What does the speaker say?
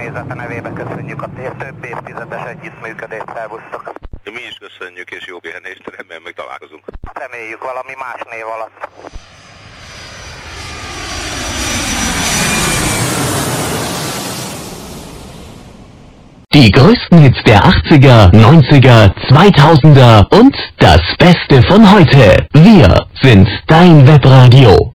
személyzete nevébe köszönjük a több évtizedes együttműködést, szervusztok. Mi is köszönjük, és jó pihenést, remélem még találkozunk. Reméljük valami más név alatt. Die größten Hits der 80er, 90er, 2000er und das Beste von heute. Wir sind dein Webradio.